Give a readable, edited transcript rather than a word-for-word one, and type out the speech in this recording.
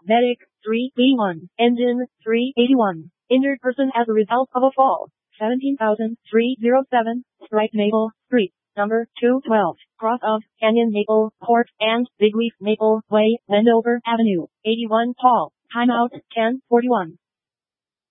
Medic, 381. Engine, 381. Injured person as a result of a fall, 17,307. Stripe Maple Street, number 212, cross of Canyon Maple Court and Big Leaf Maple Way, Wendover Avenue, 81 Paul. Timeout, 10:41.